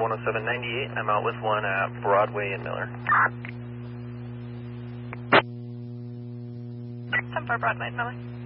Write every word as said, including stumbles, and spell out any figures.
one oh seven ninety-eight. I'm out with one at Broadway and Miller. ten four Broadway and Miller.